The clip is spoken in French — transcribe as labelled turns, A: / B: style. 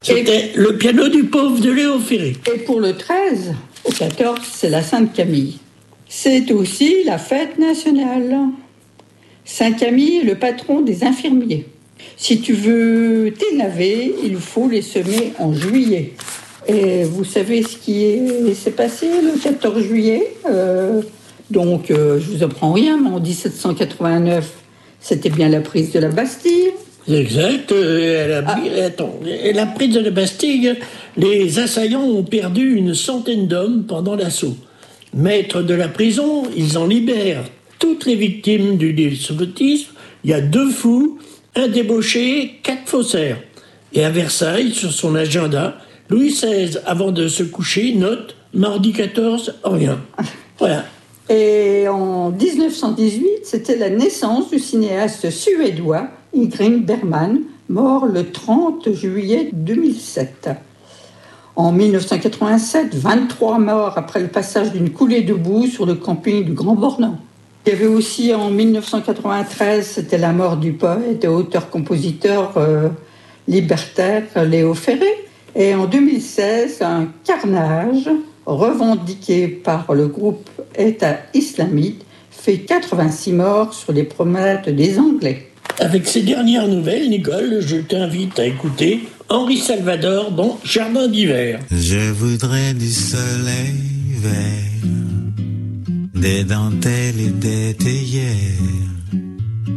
A: C'était le piano du pauvre de Léo Ferré.
B: Et pour le 13, au 14, c'est la Sainte-Camille. C'est aussi la fête nationale. Saint-Camille est le patron des infirmiers. Si tu veux tes navets, il faut les semer en juillet. Et vous savez ce qui s'est passé le 14 juillet je vous apprends rien, mais en 1789, c'était bien la prise de la Bastille.
A: Exact. La prise de la Bastille, les assaillants ont perdu une centaine d'hommes pendant l'assaut. Maîtres de la prison, ils en libèrent toutes les victimes du despotisme. Il y a 2 fous, un débauché, 4 faussaires. Et à Versailles, sur son agenda, Louis XVI, avant de se coucher, note mardi 14, rien. Voilà.
B: Et en 1918, c'était la naissance du cinéaste suédois Ingrid Bergman, mort le 30 juillet 2007. En 1987, 23 morts après le passage d'une coulée de boue sur le camping du Grand Bornand. Il y avait aussi en 1993, c'était la mort du poète et auteur-compositeur libertaire Léo Ferré. Et en 2016, un carnage revendiqué par le groupe État islamique fait 86 morts sur les promenades des Anglais.
A: Avec ces dernières nouvelles, Nicole, je t'invite à écouter Henri Salvador dans Jardin d'hiver.
C: Je voudrais du soleil vert, des dentelles et des théières,